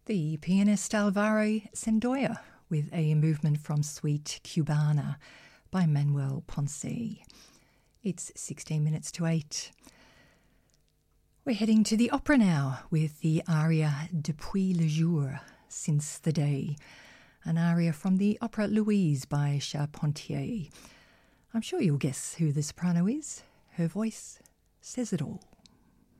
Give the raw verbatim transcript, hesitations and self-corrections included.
The pianist Alvaro Sendoya with a movement from Suite Cubana by Manuel Ponce. It's sixteen minutes to eight. We're heading to the opera now with the aria Depuis le jour, Since the Day, an aria from the opera Louise by Charpentier. I'm sure you'll guess who the soprano is. Her voice says it all.